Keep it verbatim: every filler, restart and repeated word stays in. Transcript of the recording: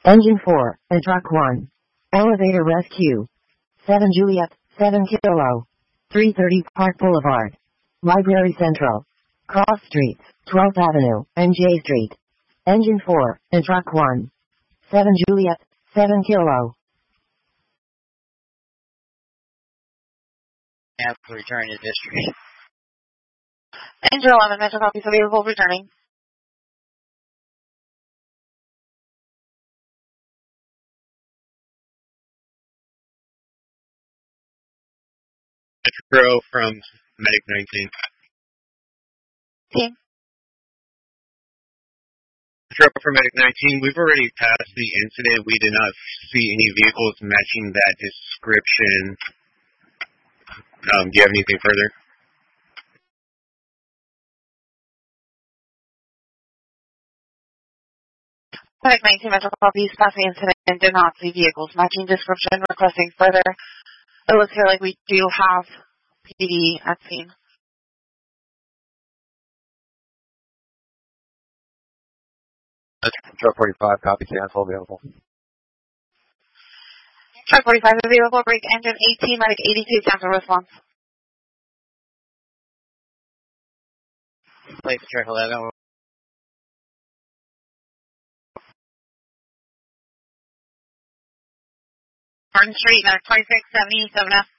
Engine four, and Truck one. Elevator rescue. seven Juliet, seven Kilo. three thirty Park Boulevard. Library Central. Cross Streets, twelfth Avenue, and J Street. Engine four, and Truck one. seven Juliet, seven Kilo. And return to district. Engine eleven, Metro copies available, returning. Metro from Medic nineteen. Team. Metro from Medic nineteen, we've already passed the incident. We did not see any vehicles matching that description. Um, do you have anything further? Medic nineteen, Metro copies, passing incident, and did not see vehicles matching description, requesting further. It looks here like we do have P D at scene. Truck forty-five, copy, cancel, available. Truck forty-five available, break engine eighteen, Medic eighty-two, cancel response. Place truck eleven. Martin Street, Medic twenty-six seventy-seven F.